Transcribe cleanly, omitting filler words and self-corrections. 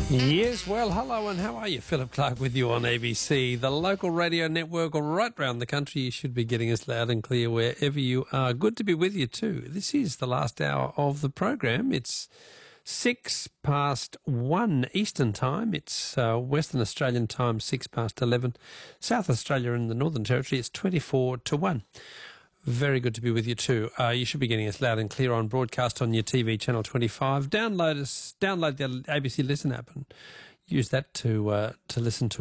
Yes, well, hello and how are you? Philip Clark with you on ABC, the local radio network right round the country. You should be getting us loud and clear wherever you are. Good to be with you too. This is the last hour of the program. It's 1:06 Eastern Time. It's Western Australian Time, 11:06. South Australia and the Northern Territory, it's 1:24. Very good to be with you too. You should be getting us loud and clear on broadcast on your TV, Channel 25. Download the ABC Listen app and use that to listen to